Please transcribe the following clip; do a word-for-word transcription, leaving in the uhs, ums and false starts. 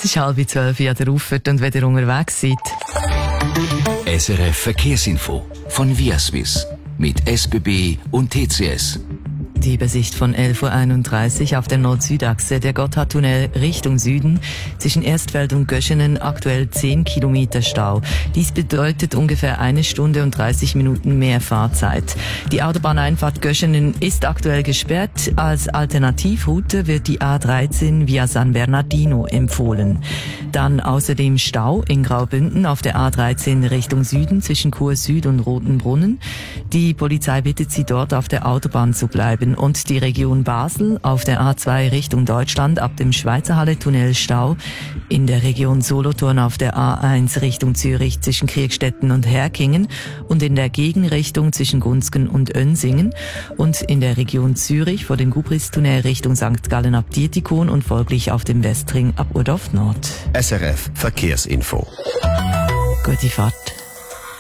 Es ist halb zwölf, wie ihr rauffahrt und wieder unterwegs seid. S R F Verkehrsinfo von Viaswiss mit S B B und T C S. Die Übersicht von elf Uhr einunddreißig auf der Nord-Süd-Achse, der Gotthardtunnel Richtung Süden, zwischen Erstfeld und Göschenen aktuell zehn Kilometer Stau. Dies bedeutet ungefähr eine Stunde und dreißig Minuten mehr Fahrzeit. Die Autobahneinfahrt Göschenen ist aktuell gesperrt. Als Alternativroute wird die A dreizehn via San Bernardino empfohlen. Dann außerdem Stau in Graubünden auf der A dreizehn Richtung Süden zwischen Chur Süd und Rotenbrunnen. Die Polizei bittet Sie dort auf der Autobahn zu bleiben. Und die Region Basel auf der A zwei Richtung Deutschland ab dem Schweizerhalle-Tunnel Stau. In der Region Solothurn auf der A eins Richtung Zürich zwischen Kriegstetten und Herkingen und in der Gegenrichtung zwischen Gunzgen und Önsingen. Und in der Region Zürich vor dem Gubristunnel Richtung Sankt Gallen ab Dietikon und folglich auf dem Westring ab Urdorf Nord. S R F Verkehrsinfo. Gute Fahrt.